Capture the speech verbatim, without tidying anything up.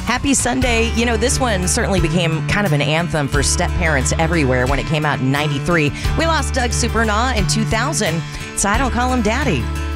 Happy Sunday. You know, this one certainly became kind of an anthem for step parents everywhere when it came out in ninety-three. We lost Doug Supernaw in two thousand, so I don't call him Daddy.